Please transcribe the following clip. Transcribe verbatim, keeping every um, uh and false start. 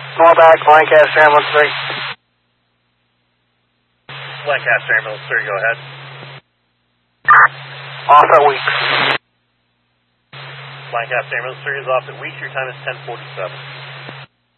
Call back, Lancaster Ambulance three. Lancaster Ambulance three, go ahead. Off at Weeks. Lancaster Ambulance three is off at Weeks. Your time is ten forty-seven.